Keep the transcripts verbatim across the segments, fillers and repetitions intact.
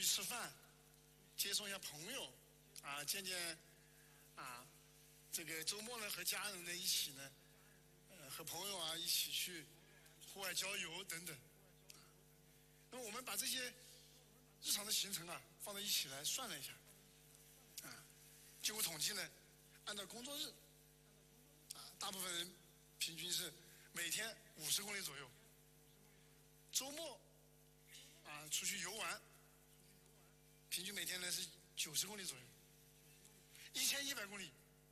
去吃饭，接送一下朋友，啊，见见啊，这个周末呢和家人呢一起呢，呃，和朋友啊一起去户外郊游等等。那么我们把这些日常的行程啊放在一起来算了一下，啊，经过统计呢，按照工作日，啊，大部分人平均是每天五十公里左右。周末啊出去游玩，平均每天呢是九十公里左右，一千一百公里，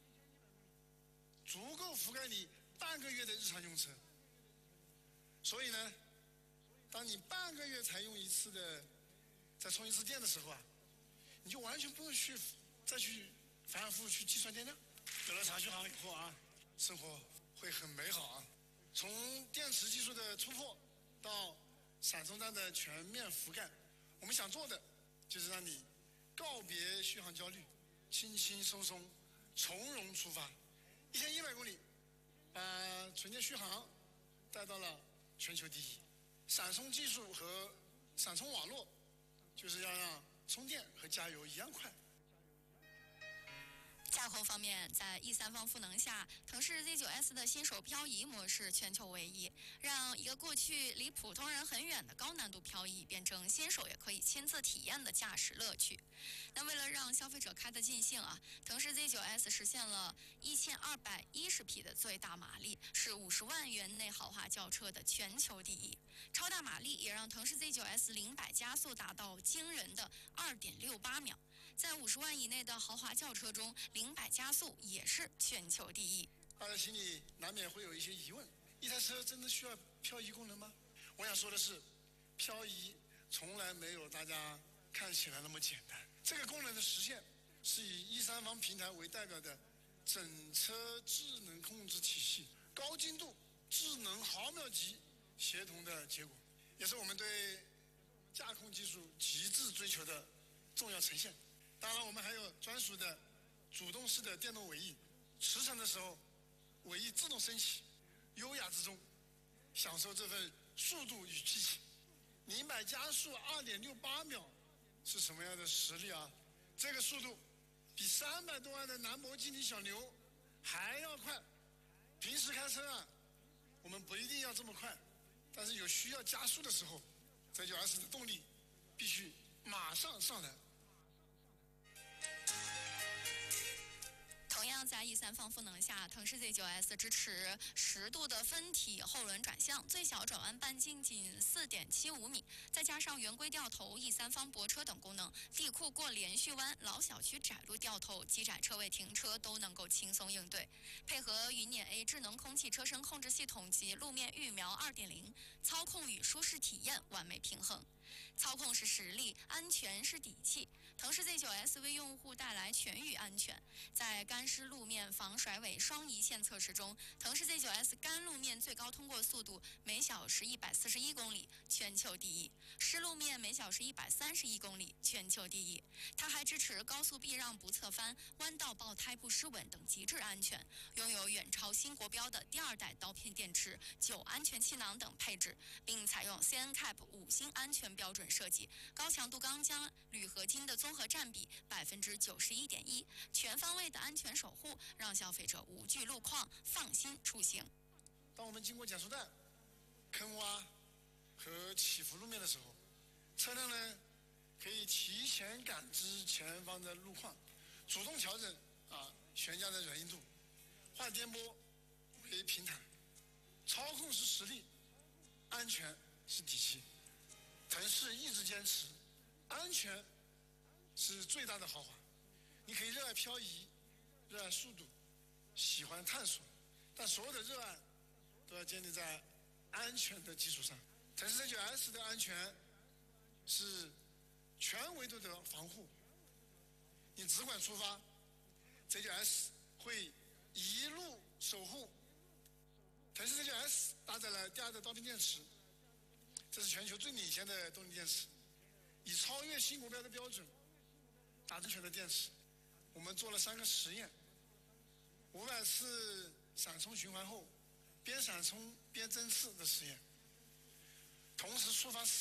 足够覆盖你半个月的日常用车。所以呢，当你半个月才用一次的，再充一次电的时候啊，你就完全不用去再去反反复复去计算电量。有了长续航以后啊，生活会很美好啊。从电池技术的突破到闪充站的全面覆盖，我们想做的就是让你告别续航焦虑，轻轻松松从容出发。一千一百公里，把纯电续航带到了全球第一。闪充技术和闪充网络，就是要让充电和加油一样快。 价格方面，在 E 三方赋能下，腾势 Z 九 S 的新手漂移模式全球唯一，让一个过去离普通人很远的高难度漂移，变成新手也可以亲自体验的驾驶乐趣。那为了让消费者开得尽兴啊，腾势 Z 九 S 实现了一千二百一十匹的最大马力，是五十万元内豪华轿车的全球第一。超大马力也让腾势 Z 九 S 零百加速达到惊人的 二点六八秒。在五十万以内的豪华轿车中，零百加速也是全球第一。 大家心里难免会有一些疑问：一台车真的需要漂移功能吗？我想说的是，漂移从来没有大家看起来那么简单。这个功能的实现是以一三方平台为代表的整车智能控制体系高精度智能毫秒级协同的结果，也是我们对驾控技术极致追求的重要呈现。当然，我们还有专属的主动式的电动尾翼，驰骋的时候尾翼自动升起，优雅之中享受这份速度与激情。零百加速 二点六八秒是什么样的实力啊？这个速度比三百多万的兰博基尼小牛还要快。平时开车啊，我们不一定要这么快，但是有需要加速的时候， Z 九 S 的动力必须马上上来。 同样在 E 三方赋能下，腾势 Z 九 S 支持十度的分体后轮转向，最小转弯半径仅 四点七五米，再加上圆规掉头、E 三方泊车等功能，地库过连续弯、老小区窄路掉头、机窄车位停车都能够轻松应对。配合云辇 A 智能空气车身控制系统及路面预瞄 二点零， 操控与舒适体验完美平衡。操控是实力，安全是底气。腾势 Z 九 S 为用户带来全域安全。在干湿路面防甩尾双一线测试中，腾势 Z 九 S 干路面最高通过速度每小时一百四十一公里，全球第一；湿路面每小时一百三十一公里，全球第一。它还支持高速避让不侧翻、弯道爆胎不失稳等极致安全，拥有远超新国标的第二代刀片电池、九安全气囊等配置，并采用 C N C A P 五星安全标准设计，高强度钢浆、铝合金的综合占比百分之九十一点一，全方位的安全守护，让消费者无惧路况，放心出行。 当我们经过减速带、坑洼和起伏路面的时候，车辆呢可以提前感知前方的路况，主动调整啊悬架的软硬度，换颠簸为平坦。操控是实力，安全是底气。腾势一直坚持，安全是最大的豪华。你可以热爱漂移，热爱速度，喜欢探索，但所有的热爱都要建立在安全的基础上。腾势 Z 九 S 的安全是全维度的防护，你只管出发 ，Z 九 S 会一路守护。腾势 Z 九 S 搭载了第二代刀片电池。这是全球最领先的动力电池，以超越新国标的标准打正确的电池。我们做了三个实验，五百次闪充循环后，边闪充边针刺的实验，同时触发